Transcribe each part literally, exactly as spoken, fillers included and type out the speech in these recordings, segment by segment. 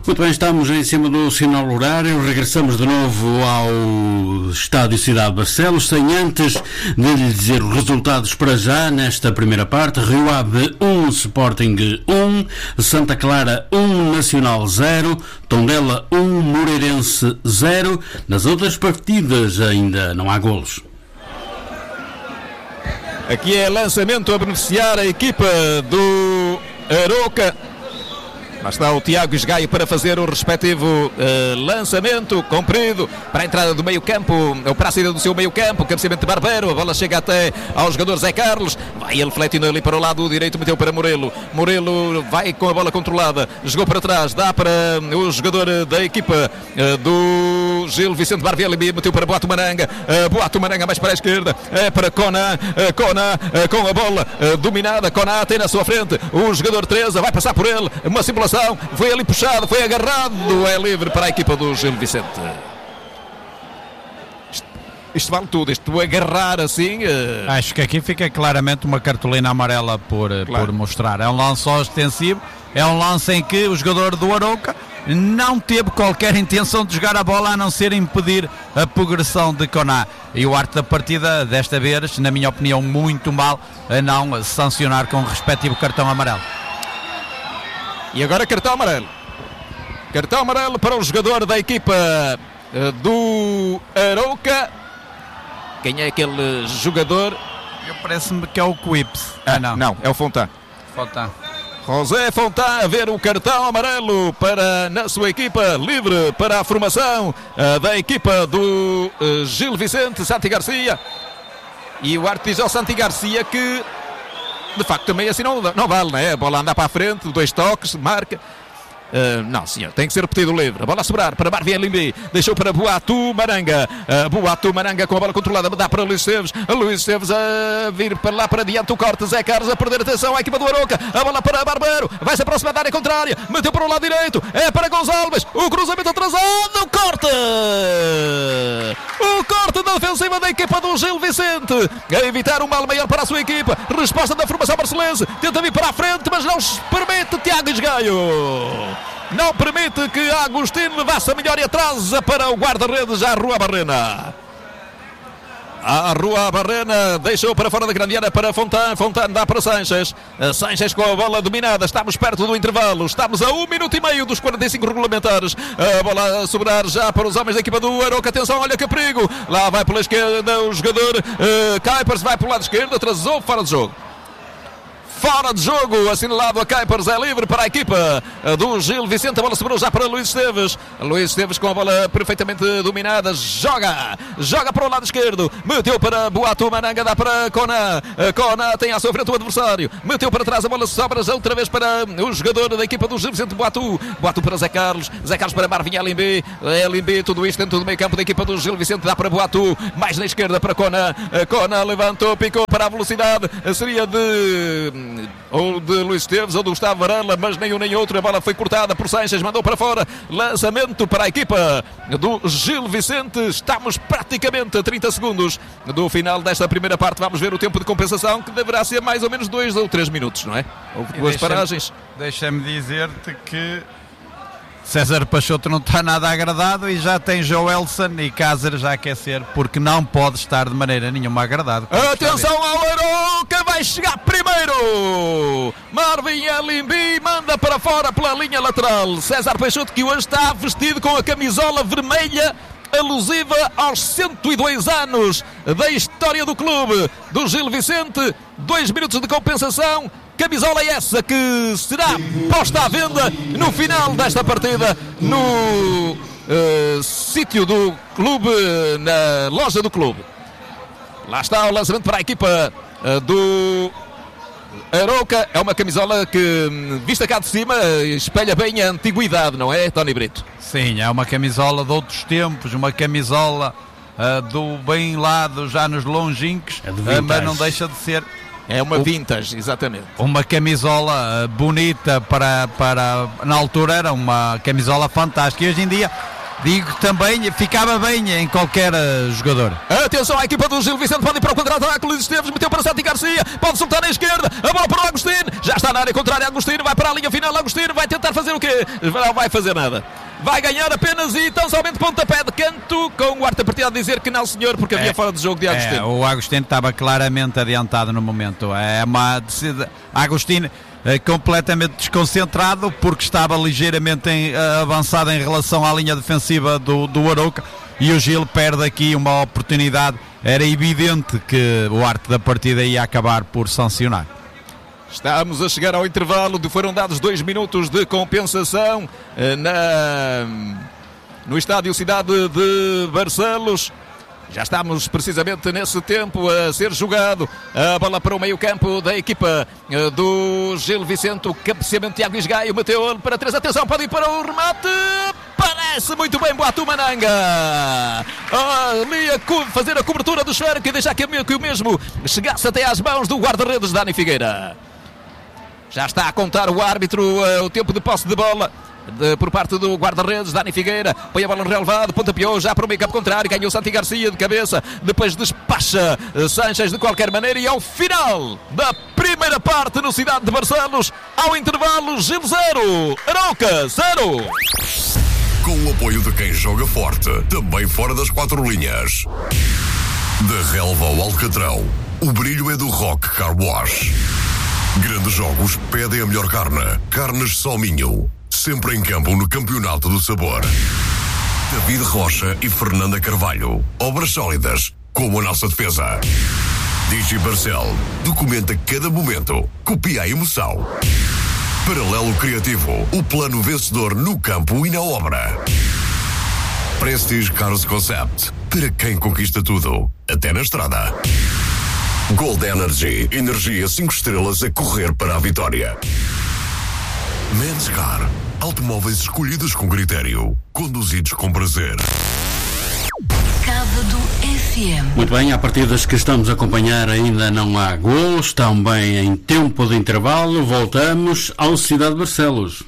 Muito bem, estamos em cima do sinal horário, regressamos de novo ao Estádio Cidade de Barcelos, sem antes de lhe dizer os resultados para já nesta primeira parte. Rio Ave um, Sporting um, Santa Clara um, Nacional zero, Tondela um, Moreirense zero. Nas outras partidas ainda não há golos. Aqui é lançamento a beneficiar a equipa do Arouca. Lá está o Tiago Esgaio para fazer o respectivo uh, lançamento comprido para a entrada do meio campo, ou para a saída do seu meio campo, cabeceamento de Barbeiro, a bola chega até ao jogador Zé Carlos, vai ele fletindo ali para o lado direito, meteu para Morelo, Morelo vai com a bola controlada, jogou para trás, dá para o jogador da equipa uh, do Gil Vicente Barbieri, meteu para Boato Maranga, uh, Boato Maranga mais para a esquerda, é para Conan, uh, Conan uh, com a bola uh, dominada, Conan tem na sua frente o jogador Teresa, vai passar por ele, uma simulação, foi ali puxado, foi agarrado, é livre para a equipa do Gil Vicente. Isto, isto vale tudo, isto agarrar assim. Uh... Acho que aqui fica claramente uma cartolina amarela por, claro. por mostrar. É um lance só extensivo, é um lance em que o jogador do Arouca não teve qualquer intenção de jogar a bola a não ser impedir a progressão de Conan. E o arte da partida, desta vez, na minha opinião, muito mal a não sancionar com o respectivo cartão amarelo. E agora cartão amarelo. Cartão amarelo para o jogador da equipa uh, do Arouca. Quem é aquele jogador? Parece-me que é o Quips. Ah, não. Não, é o Fontan. Fontan. José Fontan a ver o cartão amarelo para, na sua equipa, livre para a formação uh, da equipa do uh, Gil Vicente, Santi Garcia. E o arte diz ao Santi Garcia que de facto também assim não, não vale, né? A bola anda para a frente, dois toques, marca. Uh, não, senhor, tem que ser repetido livre. A bola a sobrar para Marvin Limbi, deixou para Boato Maranga. uh, Boato Maranga com a bola controlada, dá para Luís Esteves. Luís Esteves a vir para lá para diante, o corte, Zé Carlos a perder atenção à equipa do Arouca. A bola para Barbeiro, vai se aproximar da área contrária, meteu para o lado direito, é para Gonçalves, o cruzamento atrasado, o corte o corte da defensiva da equipa do Gil Vicente, a evitar um mal maior para a sua equipa. Resposta da formação barcelense, tenta vir para a frente, mas não se permite. Tiago Esgaio não permite que Agostinho levasse a melhor e atrasa para o guarda-redes à Rua Barrena. A Rua Barrena deixou para fora da grande área para Fontan. Fontan dá para Sanches. Sanches com a bola dominada. Estamos perto do intervalo. Estamos a um minuto e meio dos quarenta e cinco regulamentares. A bola a sobrar já para os homens da equipa do Arouca. Atenção, olha que perigo. Lá vai pela esquerda o jogador uh, Kuipers. Vai pelo lado esquerdo. Atrasou, fora de jogo. Fora de jogo, assinalado a Kuipers, é livre para a equipa do Gil Vicente. A bola sobrou já para Luís Esteves. Luís Esteves com a bola perfeitamente dominada. Joga, joga para o lado esquerdo. Meteu para Boato Maranga, dá para Conan. Conan tem à sua frente o adversário. Meteu para trás, a bola sobra já outra vez para o jogador da equipa do Gil Vicente, Boato. Boato para Zé Carlos. Zé Carlos para Marvin Elimbi. Elimbi, tudo isto dentro do meio campo da equipa do Gil Vicente. Dá para Boato. Mais na esquerda para Conan. Conan levantou, picou para a velocidade. Seria de... ou de Luís Esteves ou do Gustavo Varela, mas nem um nem outro. A bola foi cortada por Sanches, mandou para fora. Lançamento para a equipa do Gil Vicente. Estamos praticamente a trinta segundos do final desta primeira parte. Vamos ver o tempo de compensação, que deverá ser mais ou menos dois ou três minutos, não é? Houve duas paragens. Deixa-me dizer-te que César Peixoto não está nada agradado e já tem Joelson e Cáceres a aquecer, porque não pode estar de maneira nenhuma agradado. Atenção ao Arouca, vai chegar primeiro Marvin Elimbi, manda para fora pela linha lateral. César Peixoto, que hoje está vestido com a camisola vermelha alusiva aos cento e dois anos da história do clube do Gil Vicente. Dois minutos de compensação. Camisola essa que será posta à venda no final desta partida no uh, sítio do clube, na loja do clube. Lá está o lançamento para a equipa uh, do Arouca. É uma camisola que, vista cá de cima, espelha bem a antiguidade, não é, Tony Brito? Sim, é uma camisola de outros tempos, uma camisola uh, do bem lado já nos longínquos, é uh, mas não deixa de ser... É uma vintage, exatamente. Uma camisola bonita para, para... Na altura era uma camisola fantástica. E hoje em dia digo também, ficava bem em qualquer uh, jogador. Atenção à equipa do Gil Vicente, pode ir para o contra-ataque. Luís Esteves meteu para Santi Garcia, pode soltar na esquerda, a bola para o Agostinho, já está na área contrária. Agostinho vai para a linha final. Agostinho vai tentar fazer o quê? Não vai fazer nada, vai ganhar apenas e tão somente pontapé de canto, com o Arte a partir a dizer que não senhor, porque havia é, fora de jogo de Agostinho. É, o Agostinho estava claramente adiantado no momento. É uma Agostinho é, completamente desconcentrado, porque estava ligeiramente em, avançado em relação à linha defensiva do, do Arouca, e o Gil perde aqui uma oportunidade. Era evidente que o Arte da partida ia acabar por sancionar. Estamos a chegar ao intervalo, de, foram dados dois minutos de compensação na, no estádio Cidade de Barcelos. Já estamos precisamente nesse tempo a ser jogado. A bola para o meio campo da equipa do Gil Vicente. O cabeceamento de Tiago Isgaio, meteu olho para três. Atenção, pode ir para o remate. Parece muito bem Boatu Mananga. Ali a fazer a cobertura do esférico e deixar que o mesmo chegasse até às mãos do guarda-redes Dani Figueira. Já está a contar o árbitro uh, o tempo de posse de bola de, por parte do guarda-redes Dani Figueira. Põe a bola no relevado, pontapeou já para o meio campo contrário, ganhou Santi Garcia de cabeça, depois despacha uh, Sanches de qualquer maneira, e ao final da primeira parte no Cidade de Barcelos, ao intervalo, Gil zero, Arouca zero. Com o apoio de quem joga forte, também fora das quatro linhas. Da relva ao alcatrão, o brilho é do Rock Car Wash. Grandes jogos pedem a melhor carne. Carnes Solminho. Sempre em campo no Campeonato do Sabor. David Rocha e Fernanda Carvalho. Obras sólidas, como a nossa defesa. Digi Barcel. Documenta cada momento. Copia a emoção. Paralelo Criativo. O plano vencedor no campo e na obra. Prestige Cars Concept. Para quem conquista tudo. Até na estrada. Gold Energy, energia cinco estrelas a correr para a vitória. Menscar, automóveis escolhidos com critério, conduzidos com prazer. Sábado F M. Muito bem, a partir das que estamos a acompanhar ainda não há gols, também em tempo de intervalo, voltamos ao Cidade de Barcelos.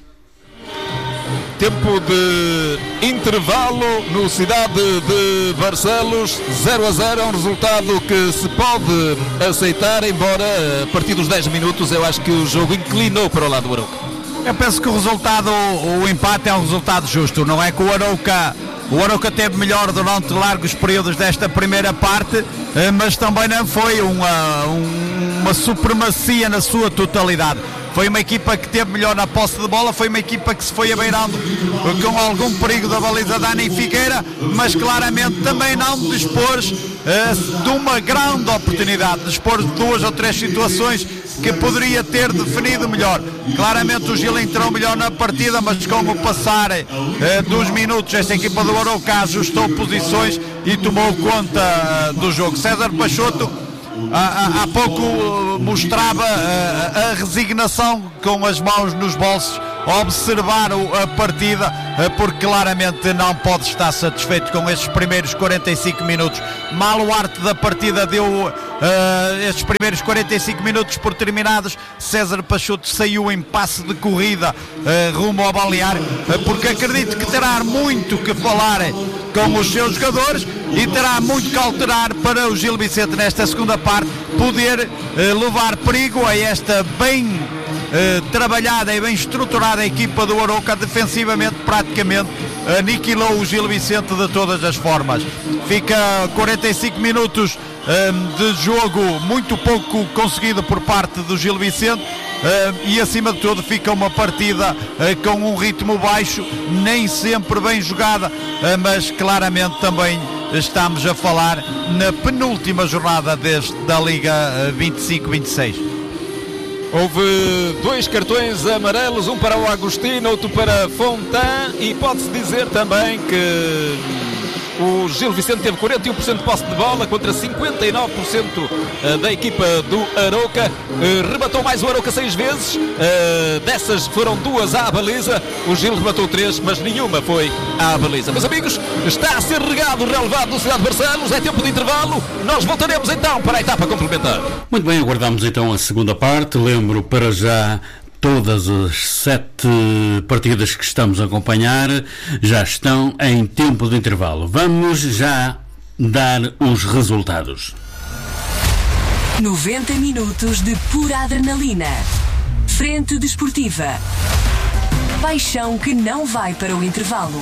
Tempo de intervalo no Cidade de Barcelos, zero a zero, é um resultado que se pode aceitar, embora a partir dos dez minutos eu acho que o jogo inclinou para o lado do Arouca. Eu penso que o resultado, o empate é um resultado justo, não é que o Arouca, o Arouca teve melhor durante largos períodos desta primeira parte, mas também não foi uma, uma supremacia na sua totalidade. Foi uma equipa que teve melhor na posse de bola, foi uma equipa que se foi abeirando com algum perigo da baliza da Dani Figueira, mas claramente também não dispôs uh, de uma grande oportunidade, dispôs de duas ou três situações que poderia ter definido melhor. Claramente o Gil entrou melhor na partida, mas com o passar uh, dos minutos, esta equipa do Arouca ajustou posições e tomou conta uh, do jogo. César Peixoto Há, há pouco mostrava a, a resignação com as mãos nos bolsos, a observar a partida, porque claramente não pode estar satisfeito com estes primeiros quarenta e cinco minutos. Mal o Arte da partida deu uh, estes primeiros quarenta e cinco minutos por terminados. César Peixoto saiu em passe de corrida uh, rumo ao balneário, uh, porque acredito que terá muito que falar com os seus jogadores e terá muito que alterar para o Gil Vicente nesta segunda parte poder uh, levar perigo a esta bem uh, trabalhada e bem estruturada equipa do Arouca. Defensivamente praticamente aniquilou o Gil Vicente de todas as formas. Fica quarenta e cinco minutos um, de jogo muito pouco conseguido por parte do Gil Vicente. Uh, e acima de tudo fica uma partida uh, com um ritmo baixo, nem sempre bem jogada, uh, mas claramente também estamos a falar na penúltima jornada deste, da Liga uh, vinte e cinco vinte e seis. Houve dois cartões amarelos, um para o Agostinho, outro para Fontan, e pode-se dizer também que o Gil Vicente teve quarenta e um por cento de posse de bola contra cinquenta e nove por cento da equipa do Arouca. Rematou mais o Arouca seis vezes, dessas foram duas à baliza. O Gil rematou três, mas nenhuma foi à baliza. Meus amigos, está a ser regado o relevado do Cidade de Barcelos, é tempo de intervalo. Nós voltaremos então para a etapa complementar. Muito bem, aguardamos então a segunda parte. Lembro para já Todas as sete partidas que estamos a acompanhar já estão em tempo de intervalo. Vamos já dar os resultados. noventa minutos de pura adrenalina. Frente desportiva. Paixão que não vai para o intervalo.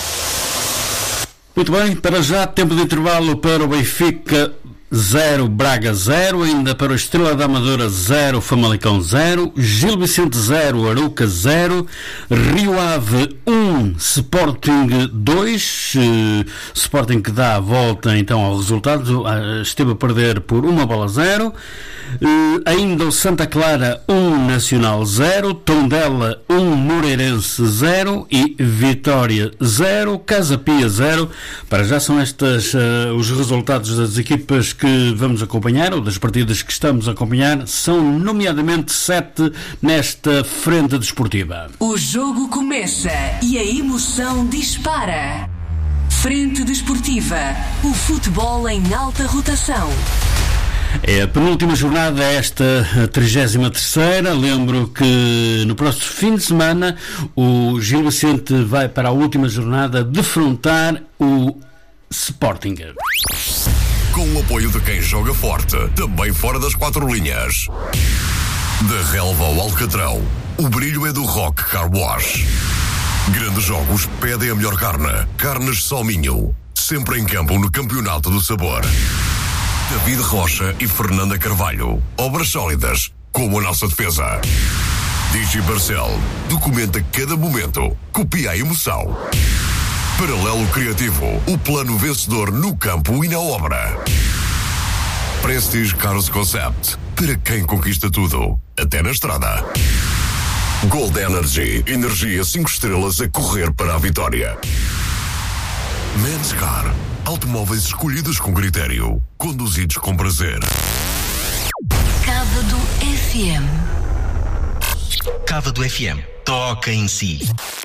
Muito bem, para já, tempo de intervalo para o Benfica zero, Braga zero, ainda para o Estrela da Amadora zero, Famalicão zero, Gil Vicente zero, Arouca zero, Rio Ave um, Sporting dois, uh, Sporting que dá a volta então ao resultado, uh, esteve a perder por uma bola zero, uh, ainda o Santa Clara um, Nacional zero, Tondela um, Moreirense zero e Vitória zero, Casa Pia zero. Para já são estas uh, os resultados das equipas que vamos acompanhar, ou das partidas que estamos a acompanhar, são nomeadamente sete nesta frente desportiva. O jogo começa e a emoção dispara. Frente desportiva, o futebol em alta rotação. É a penúltima jornada, esta trigésima terceira. Lembro que no próximo fim de semana o Gil Vicente vai para a última jornada defrontar o Sporting. Com o apoio de quem joga forte, também fora das quatro linhas. Da relva ao alcatrão, o brilho é do Rock Car Wash. Grandes jogos pedem a melhor carne. Carnes Salminho, sempre em campo no Campeonato do Sabor. David Rocha e Fernanda Carvalho, obras sólidas como a nossa defesa. Digi Barcel, documenta cada momento, copia a emoção. Paralelo Criativo, o plano vencedor no campo e na obra. Prestige Cars Concept, para quem conquista tudo, até na estrada. Gold Energy, energia cinco estrelas a correr para a vitória. Men's Car, automóveis escolhidos com critério, conduzidos com prazer. Cávado F M. Cávado F M, toca em si.